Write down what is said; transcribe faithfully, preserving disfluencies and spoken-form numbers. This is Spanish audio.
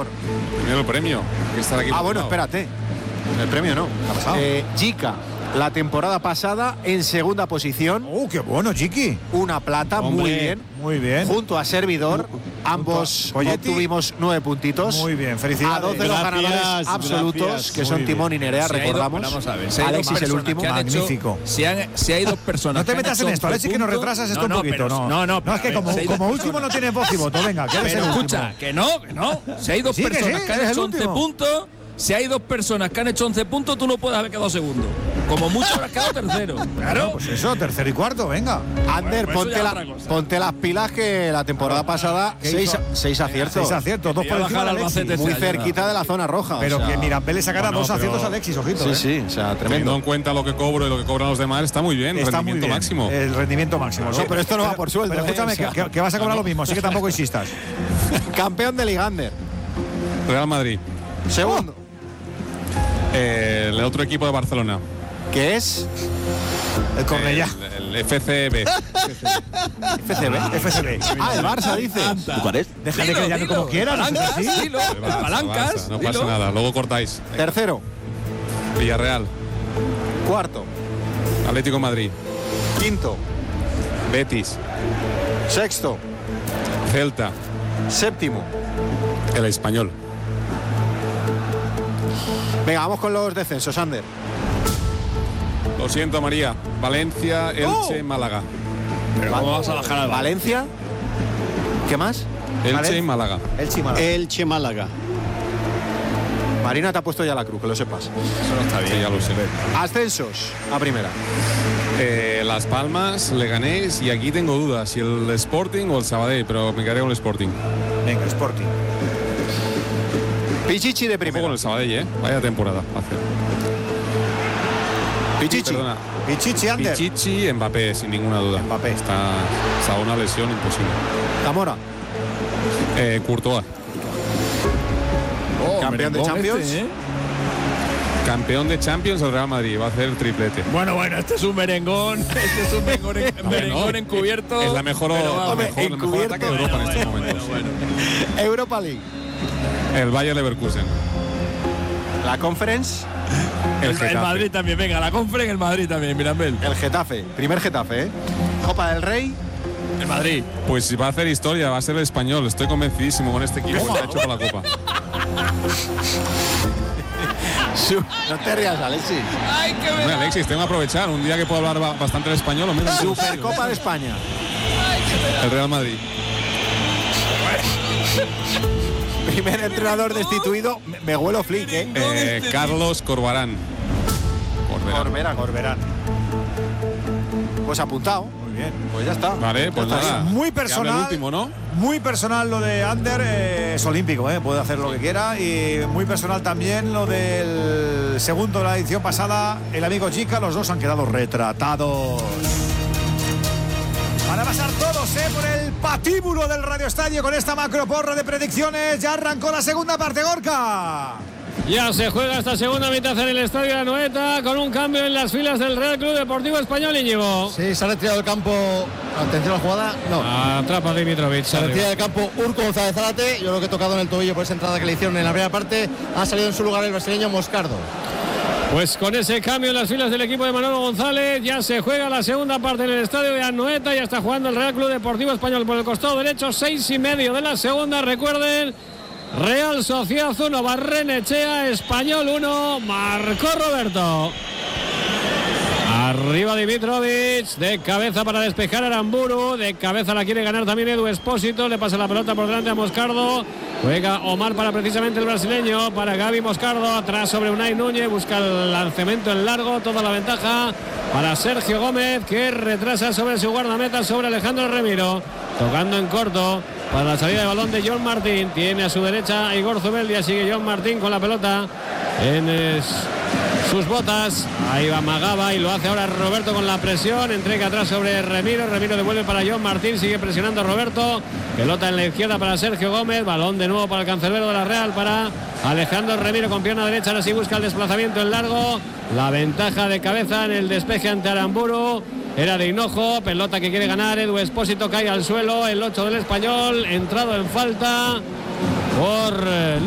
Primero el premio. Que estar aquí ah, bueno, lado. espérate. El premio no. ¿Qué ha pasado? Eh, Jica, la temporada pasada en segunda posición. ¡Oh, qué bueno, Chiqui! Una plata, Hombre, muy bien. Muy bien. Junto a Servidor, ambos Poyetti. obtuvimos nueve puntitos. Muy bien, A felicidades. dos de los Gracias, ganadores absolutos, gracias. que Muy son bien. Timón y Nerea, Si hay dos- recordamos. vamos a ver, si hay dos Alexis el personas último. que han hecho- Magnífico. si, han- si hay dos personas No te que han metas hecho en esto, once Alexis, que nos puntos- retrasas esto no, un no, poquito. pero- No, no, no, no, pero es que a ver, como, si hay dos como último personas- no tienes voz y voto. Venga, que eres Pero el escucha, último. que no, que no. Si hay dos Sí, que personas sí, que han eres hecho el once último. puntos, si hay dos personas que han hecho once puntos, tú no puedes haber quedado segundo. Como mucho habrás quedado tercero. Claro, pues eso, tercero y cuarto, venga. Ander, Bueno, pues ponte, eso ya la- es otra cosa. ponte las pilas que la temporada pasada ¿qué seis, hizo? seis aciertos. Seis aciertos, dos te por iba a encima de bajar Alexis. Albacete Muy este año, cerquita de la zona roja. Pero o sea, que Mirambel le sacara bueno, dos aciertos pero- a Alexis, ojito. Sí, eh. sí, o sea, Teniendo tremendo. en cuenta lo que cobro y lo que cobran los demás, está muy bien. Está muy rendimiento bien. máximo. El rendimiento máximo. No, sí. pero esto no va por sueldo, Pero eh, escúchame, o sea. que, que vas a cobrar lo mismo, así que tampoco insistas. Campeón de Ligander. Real Madrid. Segundo. Eh, el otro equipo de Barcelona. Que es El Cornellá. El, el F C B. F C B. F C B. Ah, el Barça, dice. Bucarest. Déjale Dilo, que le llame dilo, como quieras. no Palancas, sé si- dilo, El Barça, palancas. Barça, no dilo. pasa nada. Luego cortáis. Tercero. Villarreal. Cuarto. Atlético de Madrid. Quinto. Betis. Sexto. Celta. Séptimo. El Español. Venga, vamos con los descensos, Ander. Lo siento, María. Valencia, Elche, Málaga. ¿Cómo vas a bajar al Barça? Valencia. ¿Qué más? Elche Vale. y Málaga. El Chimala. Elche Málaga. Marina te ha puesto ya la cruz, que lo sepas. Eso no está bien. Sí, ya lo sé. Ascensos a primera. Eh, Las Palmas, Leganés y aquí tengo dudas si el Sporting o el Sabadell, pero me quedaré con el Sporting. Venga, Sporting. Pichichi de Ojo con primera. el Sabadell, ¿eh? Vaya temporada. Hace. Pichichi. Perdona. Pichichi Ander. Pichichi, Mbappé, sin ninguna duda. Mbappé. Está, está una lesión imposible. Zamora. Eh, Courtois, Oh, Campeón de merengón Champions. este, ¿eh? campeón de Champions del Real Madrid, va a hacer el triplete. Bueno, bueno, este es un merengón. Este es un merengón, en- merengón encubierto. Es la mejor, pero la vamos. mejor, el mejor encubierto. ataque de Europa en estos Bueno, momentos. bueno, bueno. Europa League. El Bayer Leverkusen, La Conference. el El, Getafe. Madrid también, venga, la compra en el Madrid también, Mirambel. El Getafe. Primer Getafe, ¿eh? Copa del Rey. El Madrid. Pues va a hacer historia, va a ser el Español. Estoy convencidísimo con este equipo que ha hecho con la Copa. Su- No te rías, Alexis. Ay, qué Hombre, Alexis, tengo que aprovechar. Un día que puedo hablar ba- bastante el español, hombre. Supercopa de España. El Real Madrid. Primer entrenador destituido. Me, me huelo flick, ¿eh? Eh, Carlos Corbarán. Corberán. Corberán. Corberán. Pues apuntado. Muy bien. Pues ya está. Vale, pues Ya está. nada. Muy Que hable personal. el último, ¿no? Muy personal lo de Ander, eh, es olímpico, eh, puede hacer lo que quiera. Y muy personal también lo del segundo de la edición pasada, el amigo Chica, los dos han quedado retratados. Van a pasar todos eh, por el patíbulo del Radio Estadio con esta macroporra de predicciones. Ya arrancó la segunda parte, Gorka. Ya se juega esta segunda mitad en el Estadio de Anoeta con un cambio en las filas del Real Club Deportivo Español, Íñigo. Sí, se ha retirado del campo. Atención a la jugada. No. Atrapa Dimitrovic. Se retira del campo Urco González Zárate. Yo creo que tocado en el tobillo por esa entrada que le hicieron en la primera parte. Ha salido en su lugar el brasileño Moscardo. Pues con ese cambio en las filas del equipo de Manolo González, ya se juega la segunda parte en el Estadio de Anoeta. Ya está jugando el Real Club Deportivo Español por el costado derecho. Seis y medio de la segunda. Recuerden, Real Sociedad uno, Barrenechea, Español uno, marcó Roberto. Arriba Dimitrovic, de cabeza para despejar a Aramburu, de cabeza la quiere ganar también Edu Espósito, le pasa la pelota por delante a Moscardo, juega Omar para precisamente el brasileño, para Gaby Moscardo, atrás sobre Unai Núñez, busca el lanzamiento en largo, toda la ventaja para Sergio Gómez, que retrasa sobre su guardameta, sobre Alejandro Remiro, tocando en corto para la salida de balón de John Martín, tiene a su derecha a Igor Zubeldia, sigue John Martín con la pelota en es, sus botas, ahí va Magaba y lo hace ahora Roberto con la presión, entrega atrás sobre Remiro, Remiro devuelve para John Martín, sigue presionando a Roberto, pelota en la izquierda para Sergio Gómez, balón de nuevo para el cancerbero de la Real, para Alejandro Remiro con pierna derecha, ahora sí busca el desplazamiento en largo, la ventaja de cabeza en el despeje ante Aramburu, era de Hinojo, pelota que quiere ganar, Edu Espósito cae al suelo, el ocho del Español, entrado en falta por